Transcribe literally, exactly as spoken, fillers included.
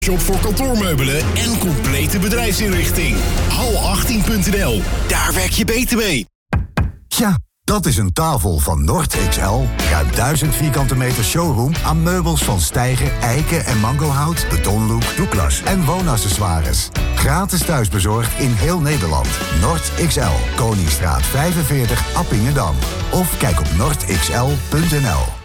Shop voor kantoormeubelen en complete bedrijfsinrichting. hal achttien punt n l. Daar werk je beter mee. Ja, dat is een tafel van Nord X L. Ruim duizend vierkante meter showroom aan meubels van stijger, eiken en mangohout, betonlook, douglas en woonaccessoires. Gratis thuisbezorgd in heel Nederland. Nord X L, Koningsstraat vijfenveertig, Appingedam. Of kijk op nord x l punt n l.